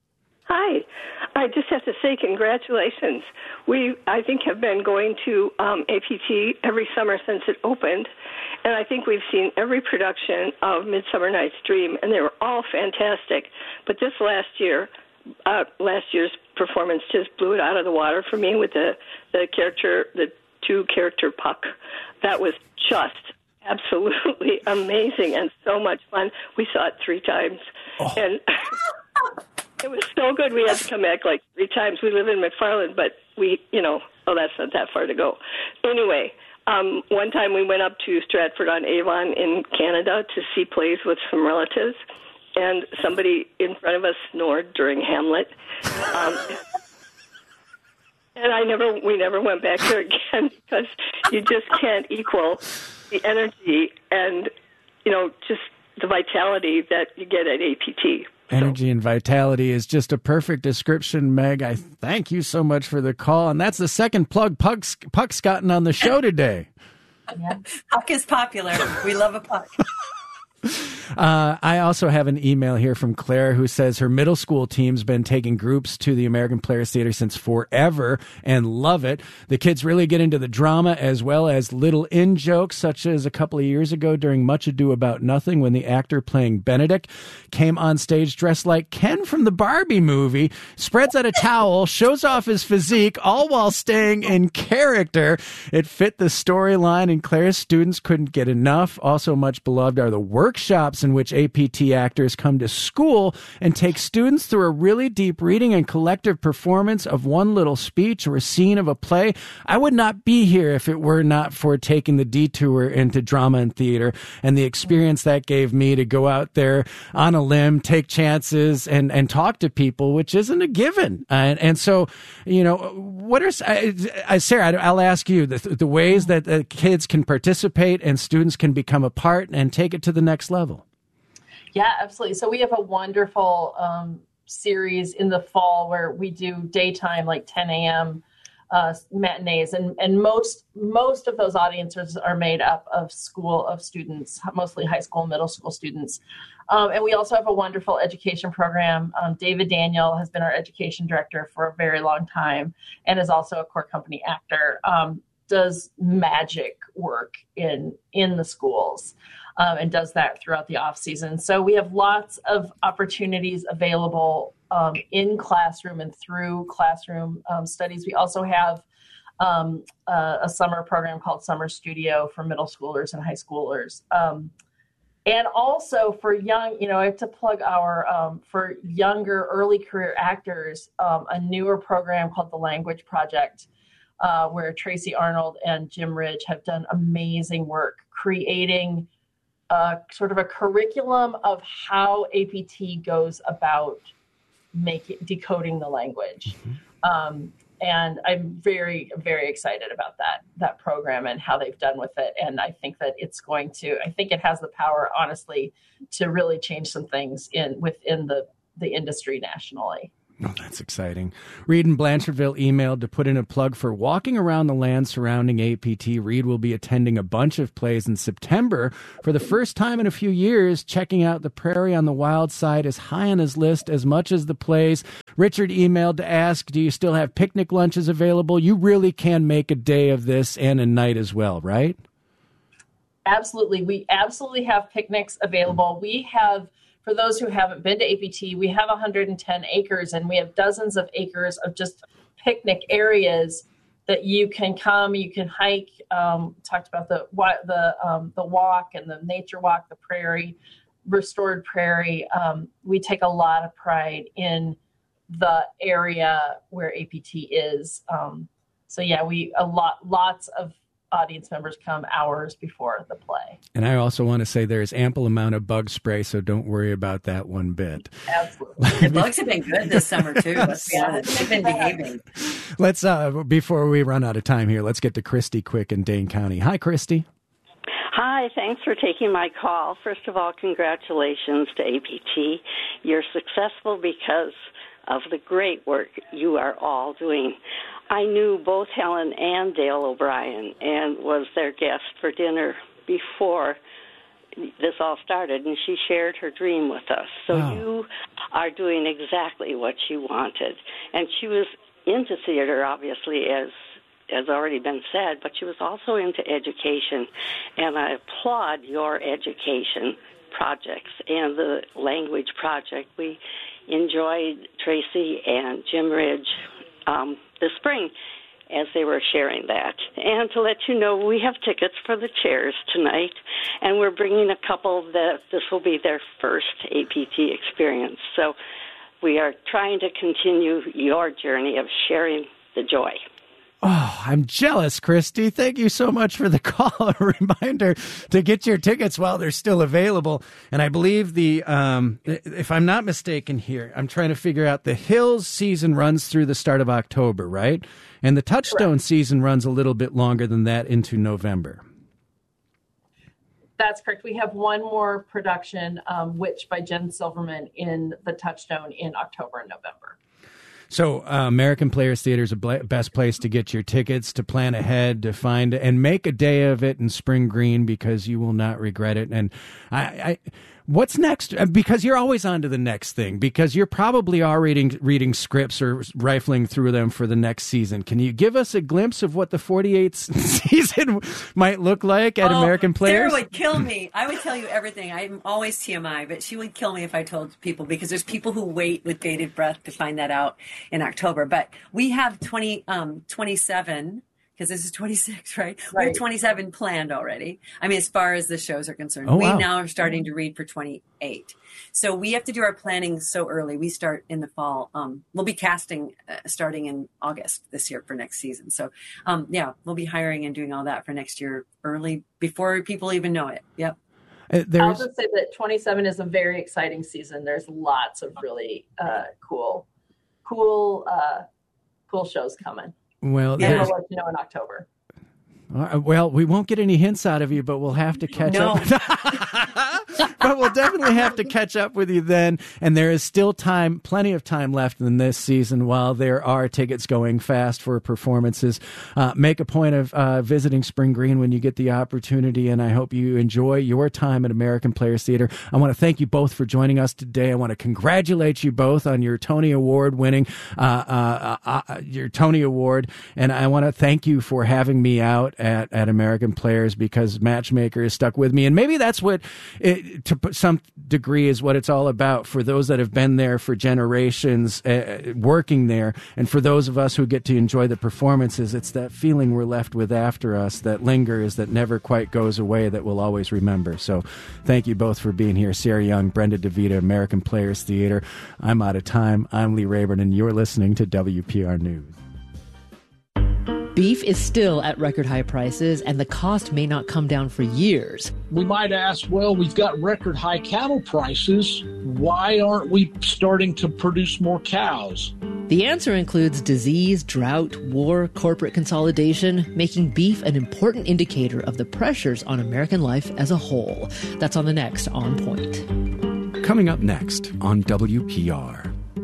Hi. I just have to say congratulations. We, I think, have been going to um, A P T every summer since it opened, and I think we've seen every production of Midsummer Night's Dream, and they were all fantastic. But this last year, uh, last year's performance just blew it out of the water for me with the, the character, the two-character Puck. That was just absolutely amazing and so much fun. We saw it three times, oh. and it was so good. We had to come back like three times. We live in McFarland, but we, you know, oh, that's not that far to go. Anyway, um, one time we went up to Stratford-on-Avon in Canada to see plays with some relatives, and somebody in front of us snored during Hamlet. Um, and I never, we never went back there again, because you just can't equal the energy and, you know, just the vitality that you get at A P T. Energy and vitality is just a perfect description, Meg. I thank you so much for the call. And that's the second plug Puck's, Puck's gotten on the show today. Yeah. Puck is popular. We love a puck. Uh, I also have an email here from Claire, who says her middle school team's been taking groups to the American Players Theater since forever and love it. The kids really get into the drama, as well as little in-jokes, such as a couple of years ago during Much Ado About Nothing, when the actor playing Benedict came on stage dressed like Ken from the Barbie movie, spreads out a towel, shows off his physique, all while staying in character. It fit the storyline, and Claire's students couldn't get enough. Also much beloved are the workshops in which A P T actors come to school and take students through a really deep reading and collective performance of one little speech or a scene of a play. I would not be here if it were not for taking the detour into drama and theater, and the experience that gave me to go out there on a limb, take chances, and, and talk to people, which isn't a given. And, and so, you know, what are, uh, Sarah, I'll ask you, the, the ways that uh, kids can participate and students can become a part and take it to the next level. Yeah, absolutely. So we have a wonderful um, series in the fall where we do daytime, like ten a.m. Uh, matinees, and and most most of those audiences are made up of school of students, mostly high school, middle school students. Um, and we also have a wonderful education program. Um, David Daniel has been our education director for a very long time, and is also a core company actor. Um, does magic work in in the schools. Um, and does that throughout the off season. So we have lots of opportunities available um, in classroom and through classroom um, studies. We also have um, a, a summer program called Summer Studio for middle schoolers and high schoolers. Um, and also for young, you know, I have to plug our, um, for younger early career actors, um, a newer program called the Language Project, uh, where Tracy Arnold and Jim Ridge have done amazing work creating a, sort of a curriculum of how A P T goes about making decoding the language. Mm-hmm. Um, and I'm very, very excited about that that program and how they've done with it. And I think that it's going to, I think it has the power, honestly, to really change some things in within the, the industry nationally. Oh, that's exciting. Reed in Blanchardville emailed to put in a plug for Walking Around the Land Surrounding A P T. Reed will be attending a bunch of plays in September. For the first time in a few years, checking out The Prairie on the Wild Side is high on his list as much as the plays. Richard emailed to ask, do you still have picnic lunches available? You really can make a day of this and a night as well, right? Absolutely. We absolutely have picnics available. We have... For those who haven't been to A P T, we have one hundred ten acres, and we have dozens of acres of just picnic areas that you can come, you can hike. Um, talked about the the um, the walk and the nature walk, the prairie, restored prairie. Um, we take a lot of pride in the area where A P T is. Um, so yeah, we a lot lots of audience members come hours before the play. And I also want to say there's ample amount of bug spray, so don't worry about that one bit. Absolutely. The bugs have been good this summer, too. Let's be honest. They've been behaving. Let's, uh, before we run out of time here, let's get to Christy quick in Dane County. Hi, Christy. Hi, thanks for taking my call. First of all, congratulations to A P T. You're successful because of the great work you are all doing. I knew both Helen and Dale O'Brien and was their guest for dinner before this all started, and she shared her dream with us. So wow. You are doing exactly what she wanted. And she was into theater, obviously, as has already been said, but she was also into education. And I applaud your education projects and the language project. We enjoyed Tracy and Jim Ridge um, this spring as they were sharing that. And to let you know, we have tickets for the chairs tonight, and we're bringing a couple that this will be their first A P T experience. So we are trying to continue your journey of sharing the joy. Oh, I'm jealous, Christy. Thank you so much for the call. A reminder to get your tickets while they're still available. And I believe the, um, if I'm not mistaken here, I'm trying to figure out the Hills season runs through the start of October, right? And the Touchstone correct. Season runs a little bit longer than that into November. That's correct. We have one more production, um, Witch by Jen Silverman, in the Touchstone in October and November. So uh, American Players Theater is the bl- best place to get your tickets, to plan ahead, to find and make a day of it in Spring Green, because you will not regret it. And I, I what's next? Because you're always on to the next thing, because you're probably already reading scripts or rifling through them for the next season. Can you give us a glimpse of what the forty-eighth season might look like at oh, American Players? Sarah would kill me. I would tell you everything. I'm always T M I, but she would kill me if I told people, because there's people who wait with bated breath to find that out in October. But we have twenty, um, twenty-seven, because this is twenty-six, right? right? We have twenty-seven planned already. I mean, as far as the shows are concerned. Oh, we wow. now are starting to read for twenty-eight. So we have to do our planning so early. We start in the fall. Um, we'll be casting uh, starting in August this year for next season. So, um, yeah, we'll be hiring and doing all that for next year early, before people even know it. Yep. Uh, I'll just say that twenty-seven is a very exciting season. There's lots of really uh, cool, cool, uh, cool shows coming. Well, yeah, we'll let you know in October. Uh, well, we won't get any hints out of you, but we'll have to catch no. up. But we'll definitely have to catch up with you then. And there is still time, plenty of time left in this season while there are tickets going fast for performances. Uh, make a point of uh, visiting Spring Green when you get the opportunity, and I hope you enjoy your time at American Players Theater. I want to thank you both for joining us today. I want to congratulate you both on your Tony Award winning, uh, uh, uh, uh, your Tony Award. And I want to thank you for having me out at, at American Players, because Matchmaker is stuck with me. And maybe that's what, it, to some degree, is what it's all about for those that have been there for generations, uh, working there. And for those of us who get to enjoy the performances, it's that feeling we're left with after us that lingers, that never quite goes away, that we'll always remember. So thank you both for being here. Sarah Young, Brenda DeVita, American Players Theater. I'm out of time. I'm Lee Rayburn, and you're listening to W P R News. Beef is still at record high prices, and the cost may not come down for years. We might ask, well, we've got record high cattle prices. Why aren't we starting to produce more cows? The answer includes disease, drought, war, corporate consolidation, making beef an important indicator of the pressures on American life as a whole. That's on the next On Point. Coming up next on W P R.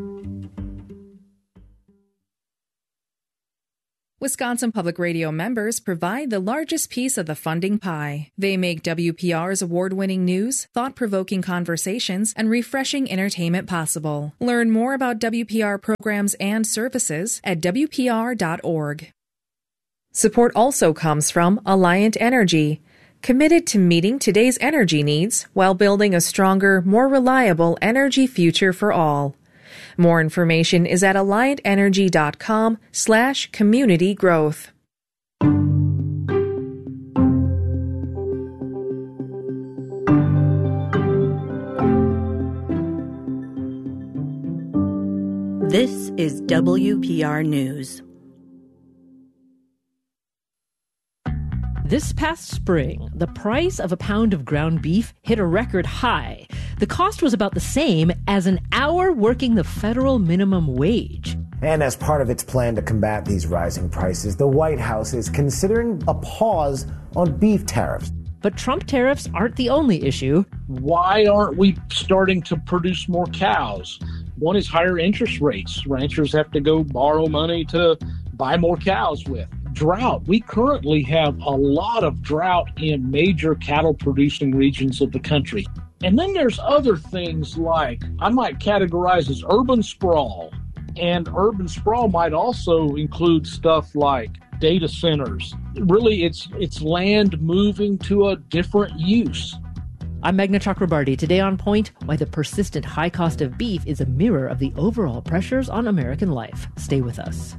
Wisconsin Public Radio members provide the largest piece of the funding pie. They make W P R's award-winning news, thought-provoking conversations, and refreshing entertainment possible. Learn more about W P R programs and services at W P R dot org. Support also comes from Alliant Energy, committed to meeting today's energy needs while building a stronger, more reliable energy future for all. More information is at alliant energy dot com slash community growth. This is W P R News. This past spring, the price of a pound of ground beef hit a record high. The cost was about the same as an hour working the federal minimum wage. And as part of its plan to combat these rising prices, the White House is considering a pause on beef tariffs. But Trump tariffs aren't the only issue. Why aren't we starting to produce more cows? One is higher interest rates. Ranchers have to go borrow money to buy more cows with. Drought. We currently have a lot of drought in major cattle producing regions of the country. And then there's other things like I might categorize as urban sprawl. And urban sprawl might also include stuff like data centers. Really, it's it's land moving to a different use. I'm Meghna Chakrabarty. Today on Point, why the persistent high cost of beef is a mirror of the overall pressures on American life. Stay with us.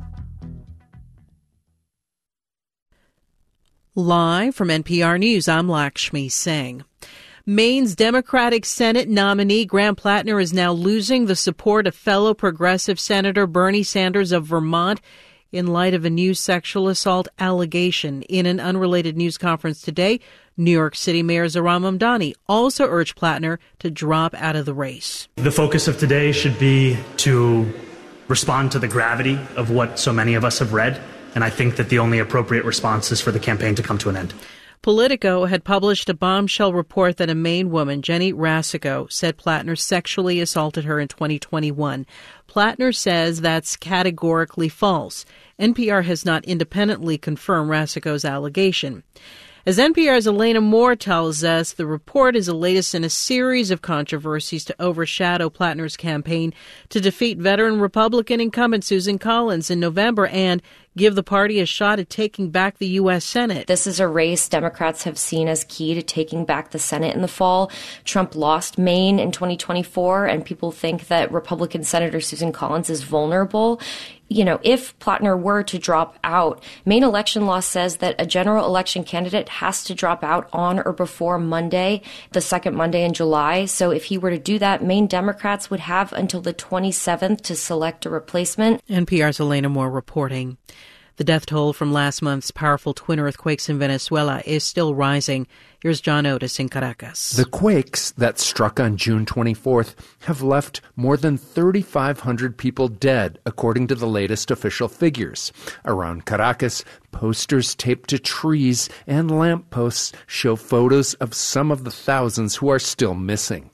Live from N P R News, I'm Lakshmi Singh. Maine's Democratic Senate nominee Graham Plattner is now losing the support of fellow progressive Senator Bernie Sanders of Vermont in light of a new sexual assault allegation. In an unrelated news conference today, New York City Mayor Zohran Mamdani also urged Plattner to drop out of the race. The focus of today should be to respond to the gravity of what so many of us have read. And I think that the only appropriate response is for the campaign to come to an end. Politico had published a bombshell report that a Maine woman, Jenny Rasico, said Plattner sexually assaulted her in twenty twenty-one. Plattner says that's categorically false. N P R has not independently confirmed Rasico's allegation. As N P R's Elena Moore tells us, the report is the latest in a series of controversies to overshadow Plattner's campaign to defeat veteran Republican incumbent Susan Collins in November and give the party a shot at taking back the U S. Senate. This is a race Democrats have seen as key to taking back the Senate in the fall. Trump lost Maine in twenty twenty-four, and people think that Republican Senator Susan Collins is vulnerable. You know, if Plattner were to drop out, Maine election law says that a general election candidate has to drop out on or before Monday, the second Monday in July. So if he were to do that, Maine Democrats would have until the twenty-seventh to select a replacement. N P R's Elena Moore reporting. The death toll from last month's powerful twin earthquakes in Venezuela is still rising. Here's John Otis in Caracas. The quakes that struck on June twenty-fourth have left more than thirty-five hundred people dead, according to the latest official figures. Around Caracas, posters taped to trees and lampposts show photos of some of the thousands who are still missing.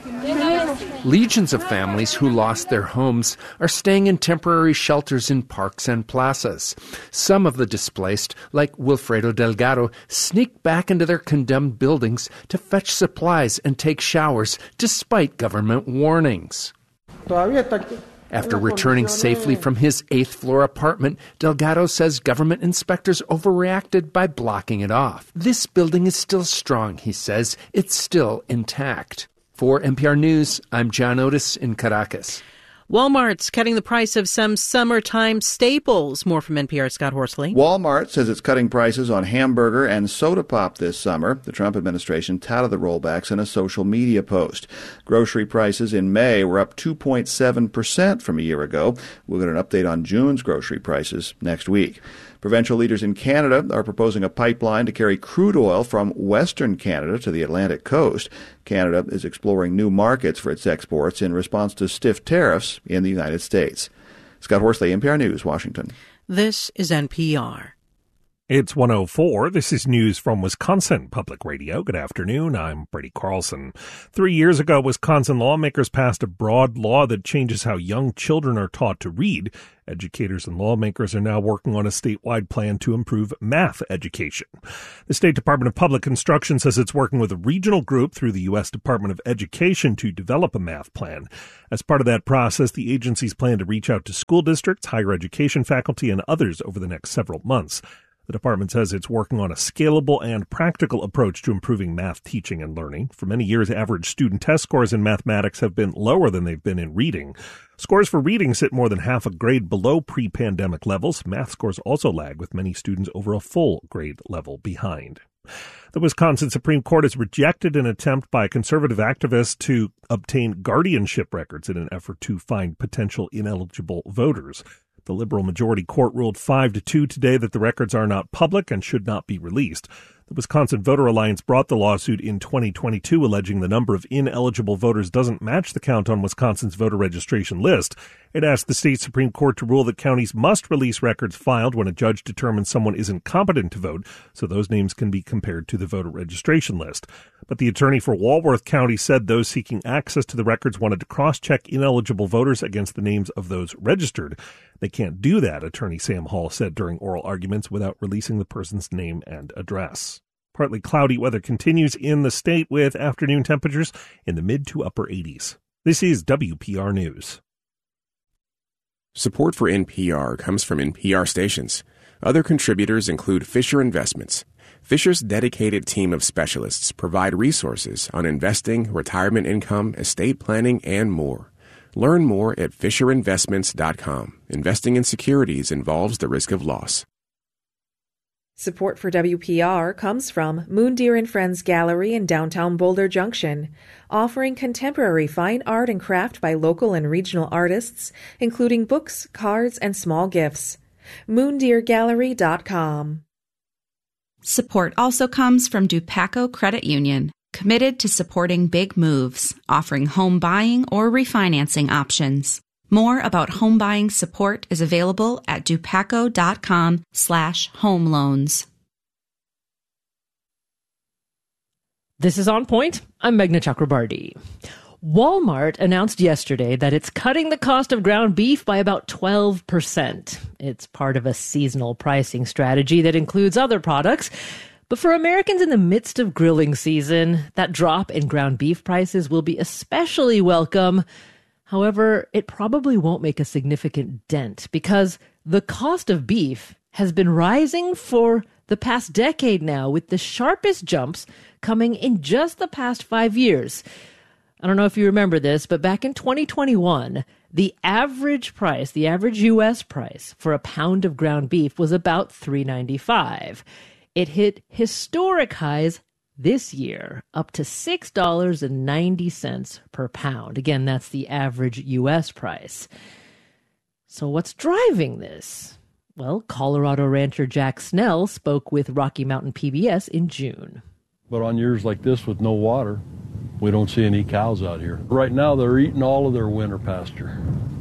Legions of families who lost their homes are staying in temporary shelters in parks and plazas. Some of the displaced, like Wilfredo Delgado, sneak back into their condemned buildings to fetch supplies and take showers despite government warnings. After returning safely from his eighth floor apartment, Delgado says government inspectors overreacted by blocking it off. This building is still strong, he says. It's still intact. For N P R News, I'm John Otis in Caracas. Walmart's cutting the price of some summertime staples. More from N P R's Scott Horsley. Walmart says it's cutting prices on hamburger and soda pop this summer. The Trump administration touted the rollbacks in a social media post. Grocery prices in May were up two point seven percent from a year ago. We'll get an update on June's grocery prices next week. Provincial leaders in Canada are proposing a pipeline to carry crude oil from Western Canada to the Atlantic coast. Canada is exploring new markets for its exports in response to stiff tariffs in the United States. Scott Horsley, N P R News, Washington. This is N P R. It's one oh four. This is news from Wisconsin Public Radio. Good afternoon. I'm Brady Carlson. Three years ago, Wisconsin lawmakers passed a broad law that changes how young children are taught to read. Educators and lawmakers are now working on a statewide plan to improve math education. The State Department of Public Instruction says it's working with a regional group through the U S Department of Education to develop a math plan. As part of that process, the agencies plan to reach out to school districts, higher education faculty, and others over the next several months. The department says it's working on a scalable and practical approach to improving math teaching and learning. For many years, average student test scores in mathematics have been lower than they've been in reading. Scores for reading sit more than half a grade below pre-pandemic levels. Math scores also lag, with many students over a full grade level behind. The Wisconsin Supreme Court has rejected an attempt by conservative activists to obtain guardianship records in an effort to find potential ineligible voters. The liberal majority court ruled five to two today that the records are not public and should not be released. The Wisconsin Voter Alliance brought the lawsuit in twenty twenty-two, alleging the number of ineligible voters doesn't match the count on Wisconsin's voter registration list. It asked the state Supreme Court to rule that counties must release records filed when a judge determines someone isn't competent to vote, so those names can be compared to the voter registration list. But the attorney for Walworth County said those seeking access to the records wanted to cross-check ineligible voters against the names of those registered. They can't do that, Attorney Sam Hall said during oral arguments, without releasing the person's name and address. Partly cloudy weather continues in the state with afternoon temperatures in the mid to upper eighties. This is W P R News. Support for N P R comes from N P R stations. Other contributors include Fisher Investments. Fisher's dedicated team of specialists provide resources on investing, retirement income, estate planning, and more. Learn more at fisher investments dot com. Investing in securities involves the risk of loss. Support for W P R comes from Moondeer and Friends Gallery in downtown Boulder Junction, offering contemporary fine art and craft by local and regional artists, including books, cards, and small gifts. moondeer gallery dot com. Support also comes from Dupaco Credit Union, committed to supporting big moves, offering home buying or refinancing options. More about home buying support is available at dupaco.com slash home loans. This is On Point. I'm Meghna Chakrabarti. Walmart announced yesterday that it's cutting the cost of ground beef by about twelve percent. It's part of a seasonal pricing strategy that includes other products. But for Americans in the midst of grilling season, that drop in ground beef prices will be especially welcome. However, it probably won't make a significant dent because the cost of beef has been rising for the past decade now, with the sharpest jumps coming in just the past five years. I don't know if you remember this, but back in twenty twenty-one, the average price, the average U S price for a pound of ground beef was about three dollars and ninety-five cents. It hit historic highs this year, up to six dollars and ninety cents per pound. Again, that's the average U S price. So what's driving this? Well, Colorado rancher Jack Snell spoke with Rocky Mountain P B S in June. But on years like this with no water, we don't see any cows out here. Right now, they're eating all of their winter pasture.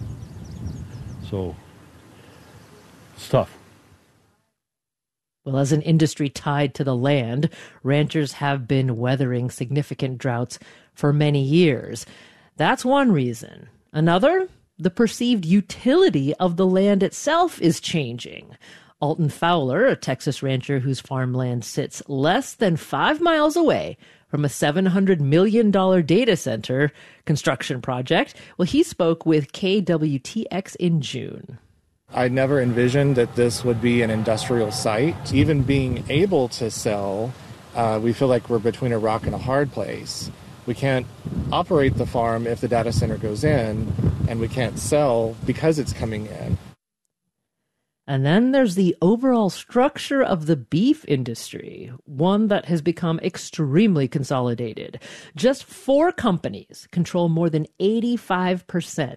So it's tough. Well, as an industry tied to the land, ranchers have been weathering significant droughts for many years. That's one reason. Another, the perceived utility of the land itself is changing. Alton Fowler, a Texas rancher whose farmland sits less than five miles away from a seven hundred million dollars data center construction project, well, he spoke with K W T X in June. I never envisioned that this would be an industrial site. Even being able to sell, uh, we feel like we're between a rock and a hard place. We can't operate the farm if the data center goes in, and we can't sell because it's coming in. And then there's the overall structure of the beef industry, one that has become extremely consolidated. Just four companies control more than eighty-five percent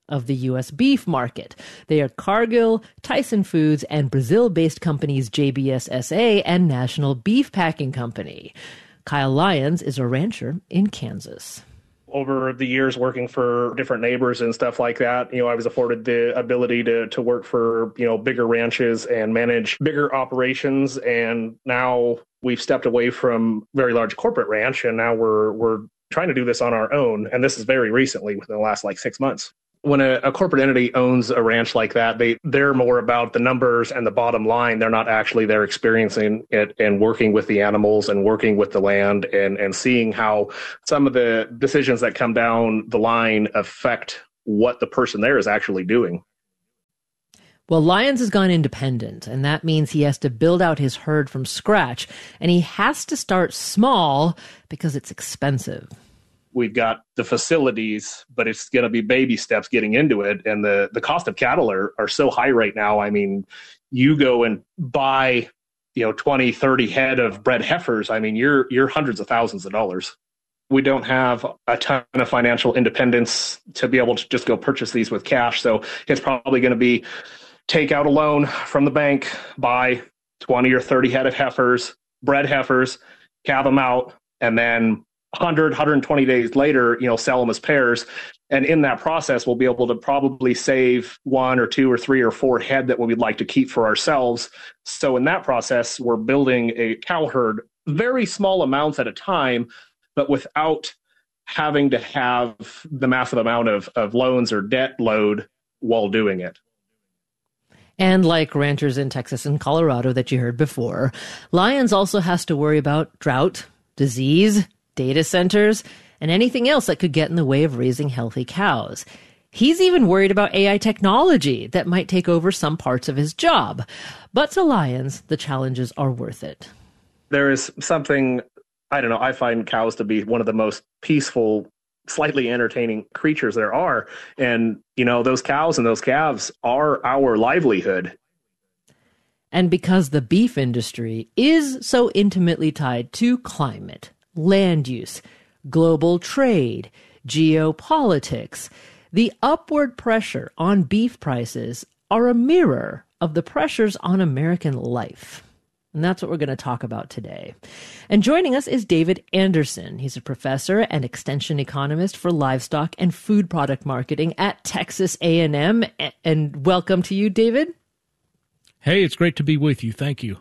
of the U S beef market. They are Cargill, Tyson Foods, and Brazil-based companies J B S S A and National Beef Packing Company. Kyle Lyons is a rancher in Kansas. Over the years working for different neighbors and stuff like that, you know, I was afforded the ability to to work for, you know, bigger ranches and manage bigger operations. And now we've stepped away from very large corporate ranch, and now we're we're trying to do this on our own. And this is very recently, within the last like six months. When a, a corporate entity owns a ranch like that, they, they're more about the numbers and the bottom line. They're not actually there experiencing it and working with the animals and working with the land and, and seeing how some of the decisions that come down the line affect what the person there is actually doing. Well, Lyons has gone independent, and that means he has to build out his herd from scratch, and he has to start small because it's expensive. We've got the facilities, but it's going to be baby steps getting into it. And the, the cost of cattle are, are so high right now. I mean, you go and buy, you know, twenty, thirty head of bred heifers. I mean, you're, you're hundreds of thousands of dollars. We don't have a ton of financial independence to be able to just go purchase these with cash. So it's probably going to be take out a loan from the bank, buy twenty or thirty head of heifers, bred heifers, calve them out, and then one hundred, one hundred twenty days later, you know, sell them as pairs. And in that process, we'll be able to probably save one or two or three or four head that we'd like to keep for ourselves. So in that process, we're building a cow herd, very small amounts at a time, but without having to have the massive amount of, of loans or debt load while doing it. And like ranchers in Texas and Colorado that you heard before, Lyons also has to worry about drought, disease, data centers, and anything else that could get in the way of raising healthy cows. He's even worried about A I technology that might take over some parts of his job. But to Lyons, the challenges are worth it. There is something, I don't know, I find cows to be one of the most peaceful, slightly entertaining creatures there are. And, you know, those cows and those calves are our livelihood. And because the beef industry is so intimately tied to climate, land use, global trade, geopolitics, the upward pressure on beef prices are a mirror of the pressures on American life. And that's what we're going to talk about today. And joining us is David Anderson. He's a professor and extension economist for livestock and food product marketing at Texas A and M. And welcome to you, David. Hey, it's great to be with you. Thank you.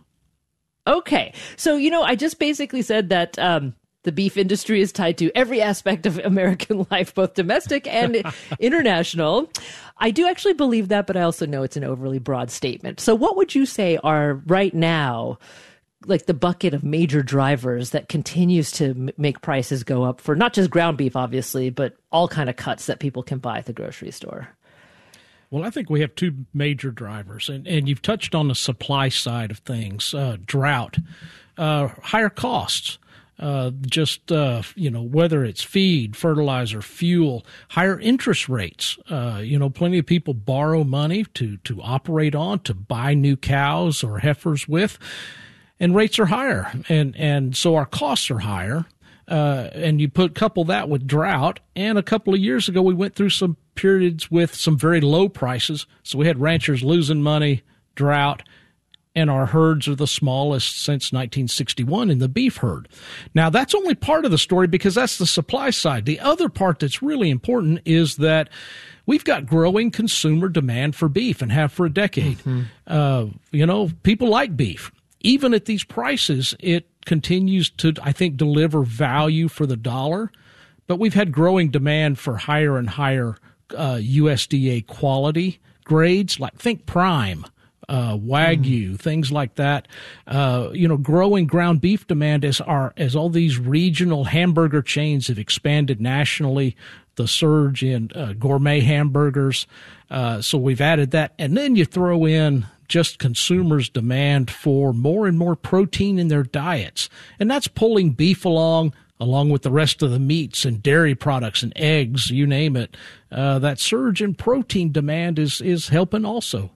Okay. So, you know, I just basically said that um, the beef industry is tied to every aspect of American life, both domestic and international. I do actually believe that, but I also know it's an overly broad statement. So what would you say are right now, like the bucket of major drivers that continues to m- make prices go up for not just ground beef, obviously, but all kind of cuts that people can buy at the grocery store? Well, I think we have two major drivers, and, and you've touched on the supply side of things, uh, drought, uh, higher costs. Uh, just, uh, you know, whether it's feed, fertilizer, fuel, higher interest rates. Uh, you know, plenty of people borrow money to, to operate on, to buy new cows or heifers with, and rates are higher. And, and so our costs are higher. Uh, and you put couple that with drought. And a couple of years ago, we went through some periods with some very low prices. So we had ranchers losing money, drought, and our herds are the smallest since nineteen sixty-one in the beef herd. Now, that's only part of the story because that's the supply side. The other part that's really important is that we've got growing consumer demand for beef and have for a decade. Mm-hmm. Uh, you know, people like beef. Even at these prices, it continues to, I think, deliver value for the dollar. But we've had growing demand for higher and higher uh, U S D A quality grades, like think prime. Uh, Wagyu, mm. things like that. Uh, you know, growing ground beef demand as our as all these regional hamburger chains have expanded nationally. The surge in uh, gourmet hamburgers. Uh, so we've added that, and then you throw in just consumers' demand for more and more protein in their diets, and that's pulling beef along. Along with the rest of the meats and dairy products and eggs, you name it. Uh, that surge in protein demand is is helping also.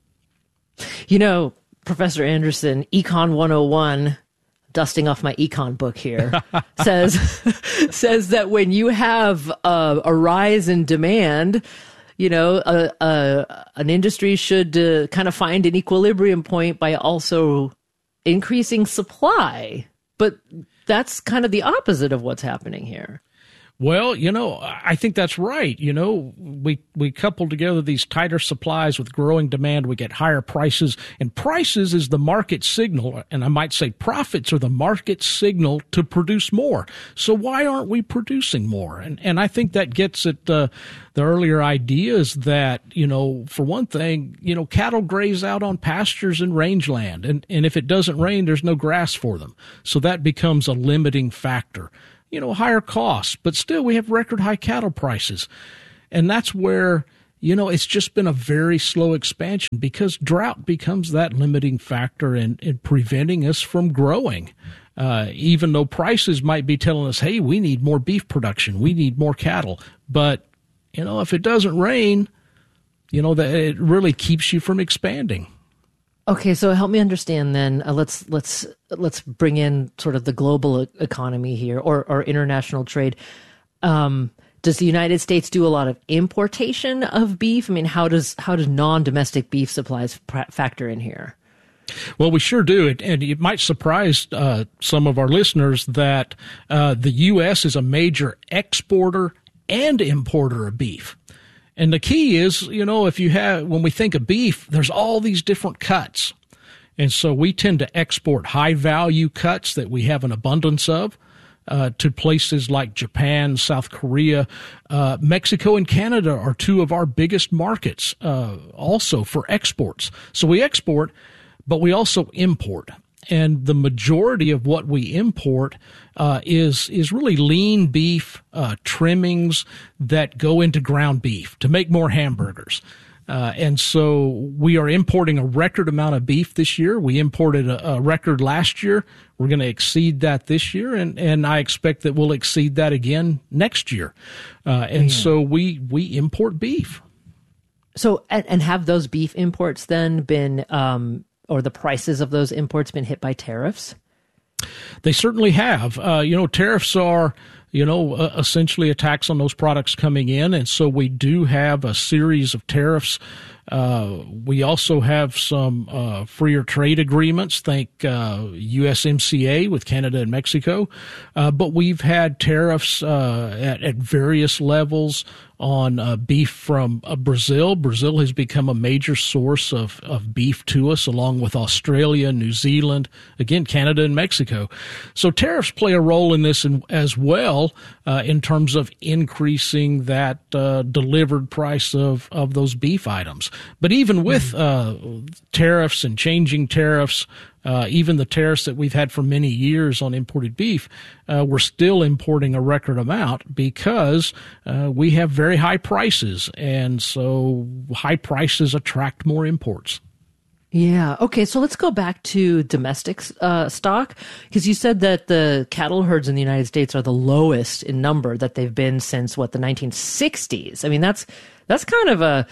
You know, Professor Anderson, Econ one oh one, dusting off my econ book here, says says that when you have a, a rise in demand, you know, a, a, an industry should uh, kind of find an equilibrium point by also increasing supply. But that's kind of the opposite of what's happening here. Well, you know, I think that's right. You know, we, we couple together these tighter supplies with growing demand. We get higher prices, and prices is the market signal. And I might say profits are the market signal to produce more. So why aren't we producing more? And, and I think that gets at uh, the earlier ideas that, you know, for one thing, you know, cattle graze out on pastures and rangeland. And, and if it doesn't rain, there's no grass for them. So that becomes a limiting factor. You know, higher costs, but still we have record high cattle prices. And that's where, you know, it's just been a very slow expansion because drought becomes that limiting factor in, in preventing us from growing. Uh, even though prices might be telling us, hey, we need more beef production, we need more cattle. But, you know, if it doesn't rain, you know, that it really keeps you from expanding. Okay, so help me understand then. Uh, let's let's let's bring in sort of the global economy here, or or international trade. Um, does the United States do a lot of importation of beef? I mean, how does how does non-domestic beef supplies pr- factor in here? Well, we sure do. It, and it might surprise uh, some of our listeners that uh, the U S is a major exporter and importer of beef. And the key is, you know, if you have, when we think of beef, there's all these different cuts. And so we tend to export high value cuts that we have an abundance of uh, to places like Japan, South Korea. Uh, Mexico and Canada are two of our biggest markets uh, also for exports. So we export, but we also import. And the majority of what we import uh, is is really lean beef uh, trimmings that go into ground beef to make more hamburgers. Uh, and so we are importing a record amount of beef this year. We imported a, a record last year. We're going to exceed that this year, and, and I expect that we'll exceed that again next year. Uh, and yeah. so we we import beef. So and, and have those beef imports then been um or the prices of those imports been hit by tariffs? They certainly have. Uh, you know, tariffs are, you know, uh, essentially a tax on those products coming in. And so we do have a series of tariffs. Uh, we also have some uh, freer trade agreements, think uh, U S M C A with Canada and Mexico. Uh, but we've had tariffs uh, at, at various levels on uh, beef from uh, Brazil. Brazil has become a major source of, of beef to us, along with Australia, New Zealand, again, Canada and Mexico. So tariffs play a role in this in, as well uh, in terms of increasing that uh, delivered price of, of those beef items. But even with uh, tariffs and changing tariffs, Uh, even the tariffs that we've had for many years on imported beef, uh, we're still importing a record amount because uh, we have very high prices. And so high prices attract more imports. Yeah. Okay. So let's go back to domestic uh, stock, because you said that the cattle herds in the United States are the lowest in number that they've been since, what, the nineteen sixties. I mean, that's that's kind of a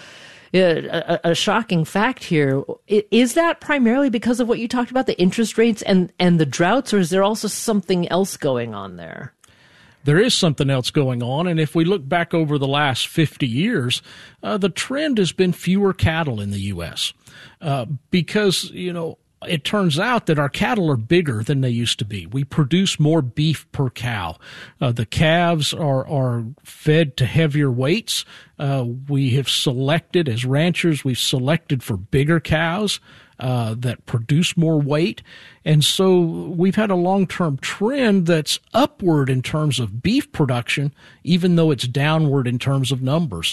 A, a shocking fact here. Is that primarily because of what you talked about, the interest rates and, and the droughts, or is there also something else going on there? There is something else going on, and if we look back over the last fifty years, uh, the trend has been fewer cattle in the U S Uh, because, you know, it turns out that our cattle are bigger than they used to be. We produce more beef per cow. Uh, the calves are, are fed to heavier weights. Uh, we have selected, as ranchers, we've selected for bigger cows uh, that produce more weight. And so we've had a long-term trend that's upward in terms of beef production, even though it's downward in terms of numbers.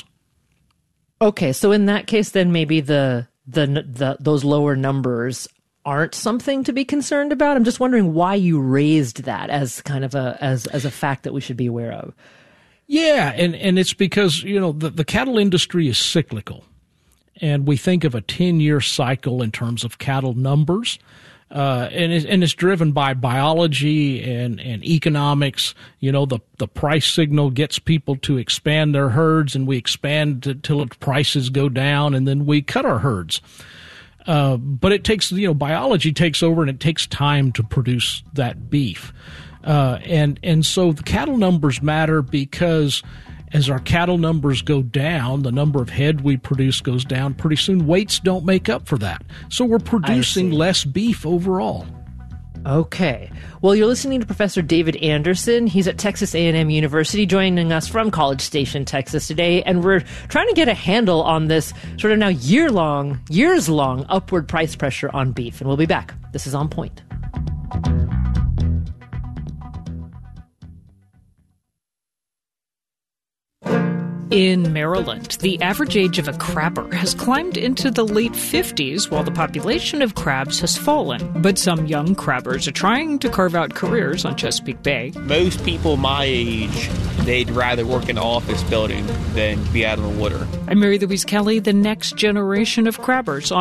Okay, so in that case, then maybe the the, the those lower numbers aren't something to be concerned about. I'm just wondering why you raised that as kind of a as as a fact that we should be aware of. Yeah, and, and it's because, you know, the, the cattle industry is cyclical. And we think of a ten-year cycle in terms of cattle numbers. Uh, and, it, and it's driven by biology and, and economics. You know, the, the price signal gets people to expand their herds, and we expand until the prices go down, and then we cut our herds. Uh, but it takes, you know, biology takes over, and it takes time to produce that beef. Uh, and, and so the cattle numbers matter because as our cattle numbers go down, the number of head we produce goes down. Pretty soon, weights don't make up for that. So we're producing less beef overall. Okay. Well, you're listening to Professor David Anderson. He's at Texas A and M University, joining us from College Station, Texas today, and we're trying to get a handle on this sort of now year-long, years-long upward price pressure on beef. And we'll be back. This is On Point. In Maryland, the average age of a crabber has climbed into the late fifties while the population of crabs has fallen. But some young crabbers are trying to carve out careers on Chesapeake Bay. Most people my age, they'd rather work in an office building than be out on the water. I'm Mary Louise Kelly, the next generation of crabbers